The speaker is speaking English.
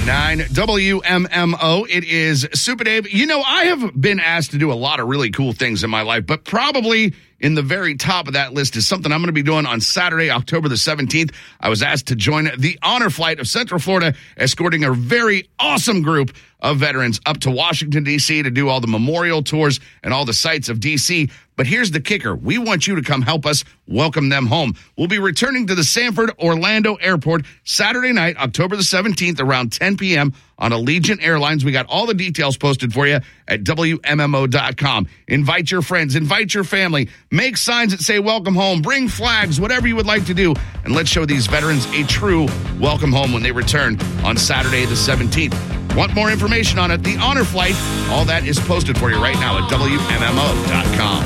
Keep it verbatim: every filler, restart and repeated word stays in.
nine W M M O. It is Super Dave. You know, I have been asked to do a lot of really cool things in my life, but probably in the very top of that list is something I'm going to be doing on Saturday, October the seventeenth. I was asked to join the honor flight of Central Florida, escorting a very awesome group of veterans up to Washington, D C to do all the memorial tours and all the sites of D C. But here's the kicker. We want you to come help us welcome them home. We'll be returning to the Sanford Orlando Airport Saturday night, October the seventeenth, around ten p.m. on Allegiant Airlines. We got all the details posted for you at W M M O dot com. Invite your friends, invite your family, make signs that say welcome home, bring flags, whatever you would like to do, and let's show these veterans a true welcome home when they return on Saturday the seventeenth. Want more information on it? The Honor Flight, all that is posted for you right now at W M M O dot com.